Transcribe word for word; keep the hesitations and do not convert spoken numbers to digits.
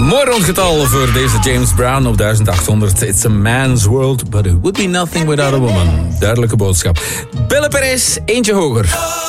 Mooi rondgetal voor deze James Brown op duizend achthonderd. It's a man's world, but it would be nothing without a woman. Duidelijke boodschap. Belle Perez, eentje hoger.